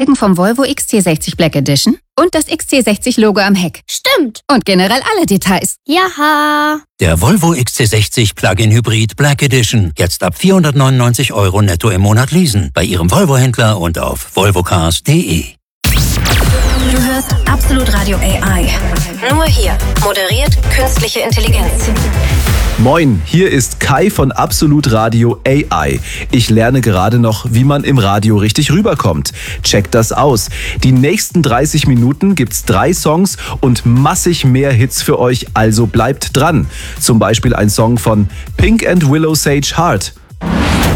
Felgen vom Volvo XC60 Black Edition und das XC60-Logo am Heck. Stimmt. Und generell alle Details. Jaha. Der Volvo XC60 Plug-in Hybrid Black Edition. Jetzt ab 499 € netto im Monat leasen. Bei Ihrem Volvo-Händler und auf volvocars.de. Du hörst Absolut Radio AI. Nur hier. Moderiert künstliche Intelligenz. Moin, hier ist Kai von Absolut Radio AI. Ich lerne gerade noch, wie man im Radio richtig rüberkommt. Checkt das aus. Die nächsten 30 Minuten gibt's 3 Songs und massig mehr Hits für euch, also bleibt dran. Zum Beispiel ein Song von Pink and Willow Sage Heart.